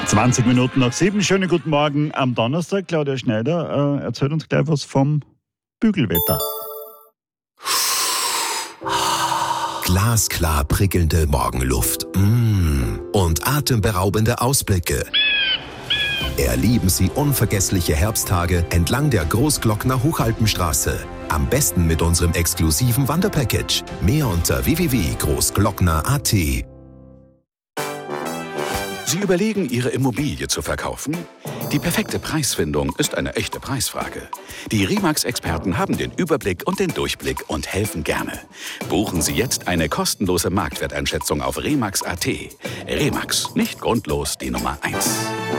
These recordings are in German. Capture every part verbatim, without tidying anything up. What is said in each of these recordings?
zwanzig Minuten nach sieben. Schönen guten Morgen am Donnerstag. Claudia Schneider äh, erzählt uns gleich was vom Bügelwetter. Glasklar prickelnde Morgenluft. Mmh. Und atemberaubende Ausblicke. Erleben Sie unvergessliche Herbsttage entlang der Großglockner Hochalpenstraße. Am besten mit unserem exklusiven Wanderpackage. Mehr unter w w w punkt großglockner punkt a t. Sie überlegen, Ihre Immobilie zu verkaufen? Die perfekte Preisfindung ist eine echte Preisfrage. Die Remax-Experten haben den Überblick und den Durchblick und helfen gerne. Buchen Sie jetzt eine kostenlose Marktwerteinschätzung auf remax punkt a t. Remax, nicht grundlos die Nummer eins.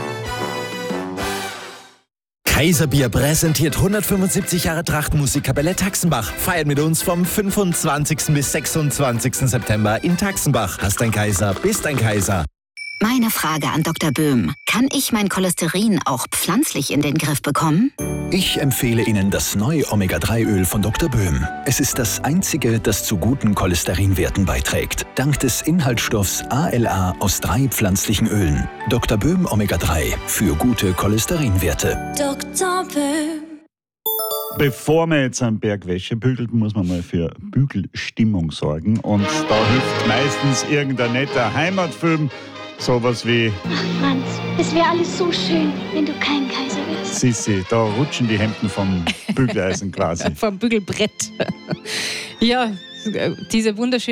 Kaiserbier präsentiert hundertfünfundsiebzig Jahre Trachtmusikkapelle Taxenbach. Feiert mit uns vom fünfundzwanzigsten bis sechsundzwanzigsten September in Taxenbach. Hast ein Kaiser, bist ein Kaiser. Meine Frage an Doktor Böhm. Kann ich mein Cholesterin auch pflanzlich in den Griff bekommen? Ich empfehle Ihnen das neue Omega drei Öl von Doktor Böhm. Es ist das einzige, das zu guten Cholesterinwerten beiträgt. Dank des Inhaltsstoffs A L A aus drei pflanzlichen Ölen. Doktor Böhm Omega drei für gute Cholesterinwerte. Doktor Böhm. Bevor man jetzt einen Berg Wäsche bügelt, muss man mal für Bügelstimmung sorgen. Und da hilft meistens irgendein netter Heimatfilm. Sowas wie... Ach Franz, es wäre alles so schön, wenn du kein Kaiser wärst. Sissi, da rutschen die Hemden vom Bügeleisen quasi. Vom Bügelbrett. Ja, diese wunderschöne